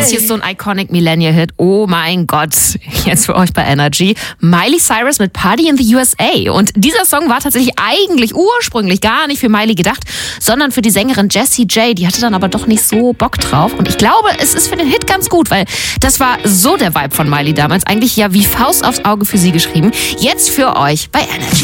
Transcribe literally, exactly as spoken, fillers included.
Das hier ist so ein iconic Millennial-Hit. Oh mein Gott. Jetzt für euch bei Energy. Miley Cyrus mit Party in the U S A. Und dieser Song war tatsächlich eigentlich ursprünglich gar nicht für Miley gedacht, sondern für die Sängerin Jessie J. Die hatte dann aber doch nicht so Bock drauf. Und ich glaube, es ist für den Hit ganz gut, weil das war so der Vibe von Miley damals. Eigentlich ja wie Faust aufs Auge für sie geschrieben. Jetzt für euch bei Energy.